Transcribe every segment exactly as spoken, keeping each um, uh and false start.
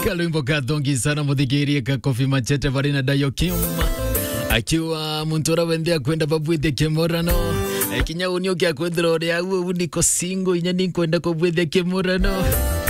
Kalwimbo kadongi sana muthigiri ka Kofi Machete varina Dayo Kim akiwa muntora wendea kwenda babwithe Kimurano kinya unio kya kwendro ria u niko singo inya ni kwenda kubwithe Kimurano.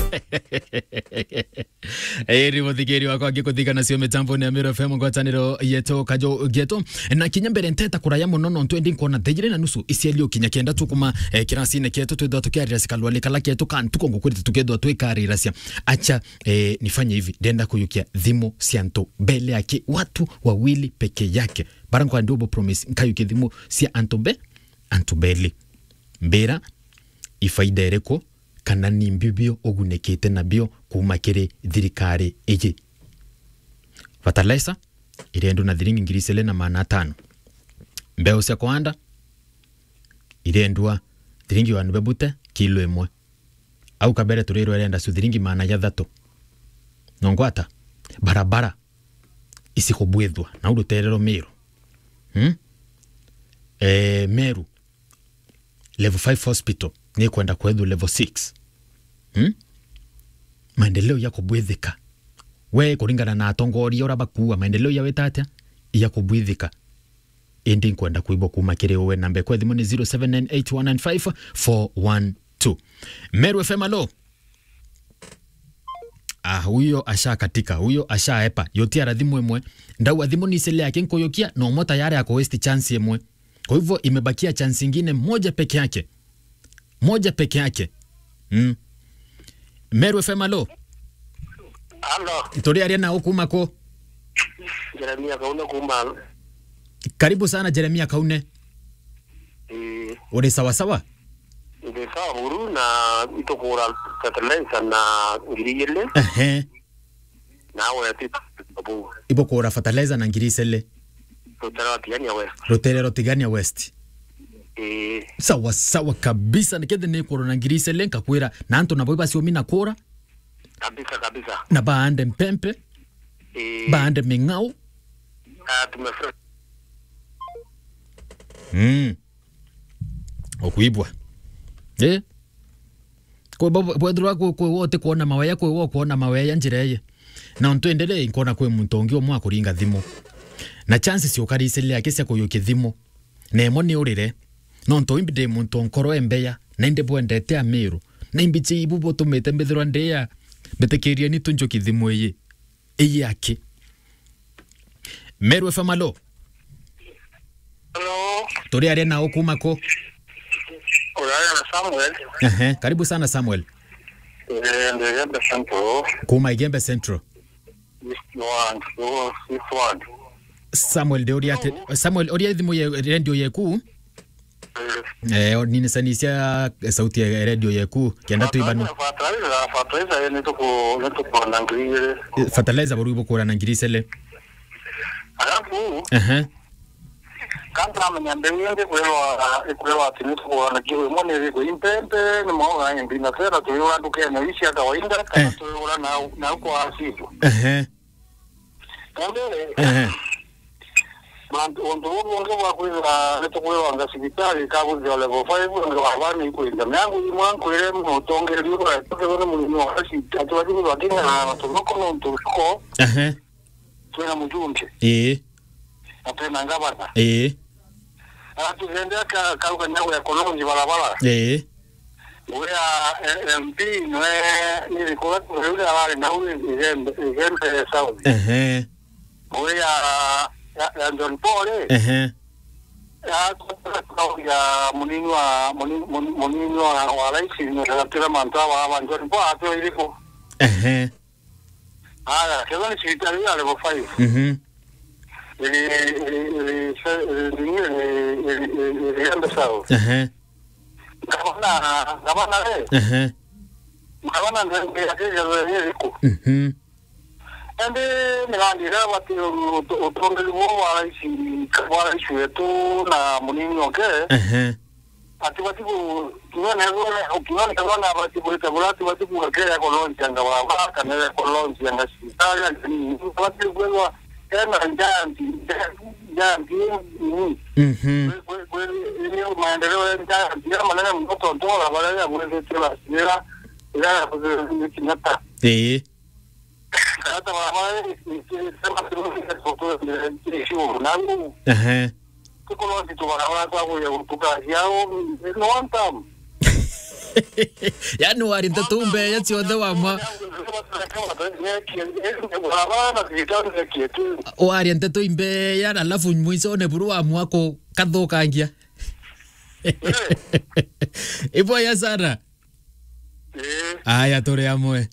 Eri muthigiri wako agikuthika na cio mitambo ni Amiro F M ngwataniro yeto kajo geto na kinya mbere nteta kuraya muno no twendi nkona thejire na nusu isielio kinya kenda tukuma eh, kirasine keto twedwa tukiarira sikalwale kala keto kan tukongo kwete tukedwa twikarira cia acha eh, nifanye hivi ndenda kuyukia thimo cianto mbele yake watu wawili peke yake barango ndobo promise nkayukia thimo cia antobe antobeli mbera ifaida ereko kana ni mbibio ogunekete nabio kumakire thirikari iji fertilizer irendo na thiringi ngiri sele na maana tano mbeo cia kwanda irendwa thiringi wa nbebute kilo imwe au kabere turiro irenda su thiringi maana ya thatu nongwata barabara isikobwethwa na uruterero Meru hmm? eh Meru level five hospital ni kwenda kwethu level six hmm? Maendeleo ya kubwithika we kuringana na atongoria ora bakuwa maendeleo ya wetata ya kubwithika indi kwenda kuibo kuma kire we nambe kwa thimu ni zero seven nine eight one nine five four one two. Meru F M alo. Ah, huyo asha katika huyo asha epa yotia radhimu emwe ndau adhimu ni sele yake nkoyokia no mota yare yako waste chance emwe. Kwa hivyo imebakia chance nyingine moja peke yake. Moja peke yake. Mm. Meru F M alo. Alo. Itori ariana hukuma ko. Jeremia Kaune kumba. Karibu sana Jeremia Kaune. Eh. Ore sawa sawa? Ide sawa huru na itokora fertilizer na ngiriyele. Ehe. Na we ati babu. Ibo kora fertilizer na ngirisele. Rotera Tigania West. Rotera Tigania West. Eh. Sawa sawa kabisa nikende ne korona ngirisele nkakwira nanto nabo basio mina kora. Kabisa kabisa. Na baande mpempe. Eh. Baande mingau. Ah tumefra. Mm. Okuibwa. Eh? Kwa babo bwadru ko ko wote kuona mawaya ko wo kuona mawaya njireye. Na ntuendelee nkona kwe muntongi omwa kuringa thimo. Na chances yo karisele yake cia kuyoke thimo. Na emo ni urire. No nto imbide muntu nkoro embeya na inde bwendete a Meru. Na imbichi ibubo tumete mbethirwa ndeya. Betekeria ni tunjoki thimo ye. Eyi yake. Meru F M alo. Hello. Tori arena okuma ko. Uraya na Samuel. Ehe, karibu sana Samuel. Eh, ndio Igembe Central. Kuma Igembe Central. East one, so East one. Samuel de oriate. Samuel oria thimo ye radio yeku. Eh, nini sanisia sauti ya radio yeku kienda tu ibanu. Fertilizer, fertilizer ni tuko ni tuko na ngiriyele. Fertilizer borubo kora na ngirisele. Alafu. Ehe. Kanta mnyambenge kwelwa kwelwa tinitu kwa kiwe mone riko impempe ni maona yimbi na sera tuliwa duke na ishi ya kawaida kama tuliwa na na kwa asifu. Ehe. Kambele. Ehe. Bantu onto wongo wa kwela leto kwelwa nga sibitali kabu ya level five ndo abani kwenda myangu imwangu ile mutongere liwa tuko mu mu hasi atwaji kwa kinga na tuloko no tuloko. Ehe. Tuna mjumbe. Eh. Atena ngabata. Eh. Atu hendea ka karuka nyago ya kolonji barabara. Eh. Wea M P nwe nilikuwa kule wale na ule Igembe Igembe South. Ehe. Wea ya John Paul. Ehe. Ya kwa ya munini wa munini wa wa rais ni katira mantawa wa John Paul ato iliko. Ehe. Ah, kero ni sitali ya level five. Mhm. Ili ili ili ili Igembe South. Ehe. Gavana gavana le. Ehe. Gavana ndio yake iliko. Mhm. Ende ningandira wati utongeli wo wala isi wala isi wetu na munini oke. Ehe. Ati wati ku tuone ngo ukiona kama wati ku tabulati wati ku kaya kolonji anga baba kana kolonji anga sitala ni wati kwelwa ena njanti njanti ni. Mhm. Kweli ni maendeleo ya njanti ya maneno mtoto dola wala ya mwezi tela sira ila kuzinata. Eh. hata mama sema turuhusu kutoa ile show nangu ehe tuko wote tunaona kwa huyo tukazi yao no one time yani wari ntatumbe yati othe wamwa wari ntatumbe yana alafu mwiso ne buru wamwa ko kathokangia ipo ya sana eh aya tore amwe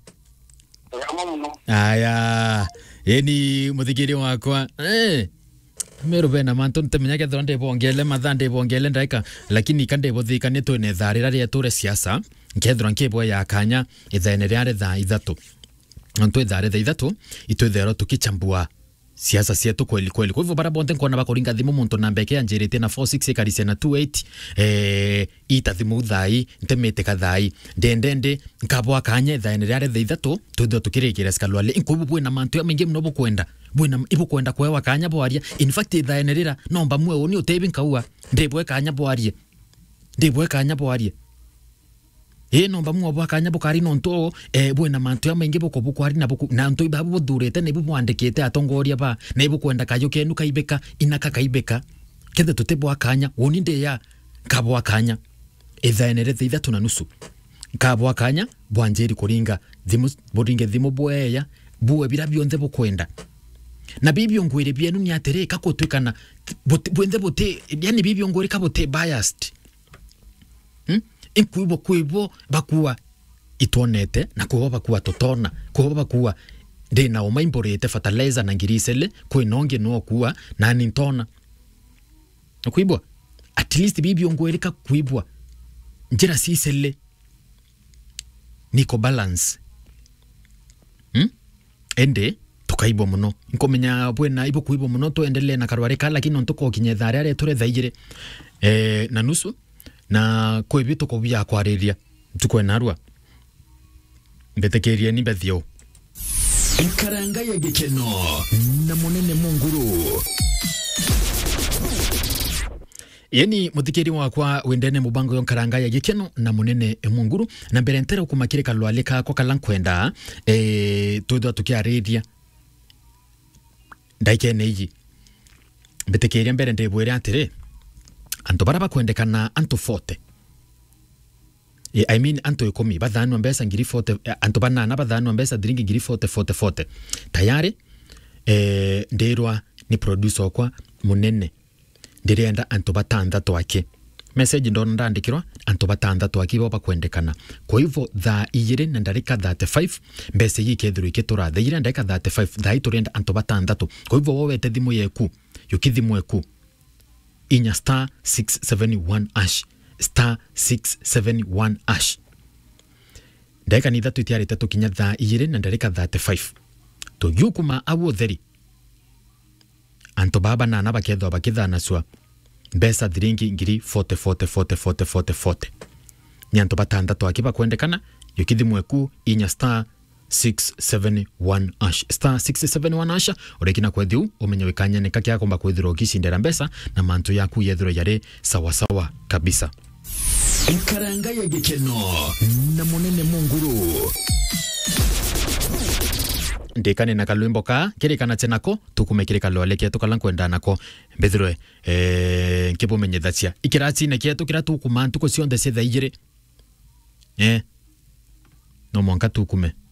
aya eni muthikiri wakwa eh mero bena manto ntemenya ketho nde bongele mathande bongele ndaika lakini kande bothika ni twene tharira ria ture siasa nkethro nkebwa ya kanya ithene ria tha ithatu ntwe thare tha ithatu itwethero tukichambua siasa cietu kweli kweli kwa hivyo bara bonte nkona bakoringa thimu muntu na mbeke anjirite na four six karisia na two eight eh ita thimu thai ntemete kathai ndendende nkabwa kanya ithene ria tha ithatu twetho tukirikira skalwale inkubu bwina mantu aminge mnobo kwenda bwina ibu kwenda kwewa kanya bwaria in fact ithene rira nomba mwe oni utebi nkaua ndebwe kanya bwaria ndebwe kanya bwaria e nomba mwe bwa kanya bukari nonto eh bwina mantu aminge boko bukwari na buku na nto ibabu budurete ne bumwandikite atongoria ba na ibu kwenda kayo kenu kaibeka inaka kaibeka kethe tutebwa kanya woni nde ya kabwa kanya ithene rira ithatu na nusu kabwa kanya bwanjeri kuringa thimu boringe thimu bweya buwe bira byonthe bukwenda na bibyo ngwire byenu ni atere kakotwekana bwenthe bote yani bibyo ngwire kabote biased hm inkuibo kuibo bakuwa itonete na kuba bakuwa totona kuba bakuwa de na omaimborete fertilizer na ngirisele kwinonge no kuwa na nintona kuibwa at least bibyo ngwire kakuibwa njira sisele niko balance hm ende tukaibwa muno nkomenya bwena ibo kuibwa muno to endelee na karware kala lakini ntoko kinyethare ari tore thaigire eh na nusu na koibi to kobia kwariria tuko narwa mbetekeria ni bethio Nkaranga ya Gikeno na Munene Munguru. Yeni muthikiri wakwa wendene mubango yo Nkaranga ya Gikeno na Munene Munguru na mbere ntera kumakire kalwale ka ko kalankwenda eh todo tukiaredia ndaike neyi mbetekeria mbere ndebwere atire anto baraba kwendekana anto forty e, I mean anto ikomi bathanu mbesa ngiri forty anto banana bathanu mbesa dringi ngiri forty forty forty tayari eh ndirwa ni producer kwa Munene ndirenda anto batandatu ake message ndo ndandikirwa anto batandatu ake bo bakwendekana kwa hivyo tha igire na ndarika thirty-five mbese yikethuru ikitura tha igire ndarika thirty-five tha iturenda anto batandatu kwa hivyo wowe te thimu yeku yukithimu yeku inya star six seven one ash star six seven one ash ndeka ni thatu itiari tatu kinya tha igire na ndarika thirty-five to yukuma awo theri anto baba na naba ketho bakithana swa mbesa dringi ngiri forty forty forty forty forty forty nyanto batandatu akiba kwendekana yukithimu eku inya star six seven one ash star six seven one ash orekina kwethiu umenye kanya ne kakia komba kwethiro kishindera mbesa na mantu yaku yethiro yare sawa sawa kabisa. Nkaranga ya Gikeno na Munene Munguru. Ndekane na kalwimbo ka kirikana tenako tukumekire kalwale ketu kalankwenda nako mbethirwe eh kipo menyethacia ikirati na kietu kiratu kumantu ko cionde setha igire eh no monka tukume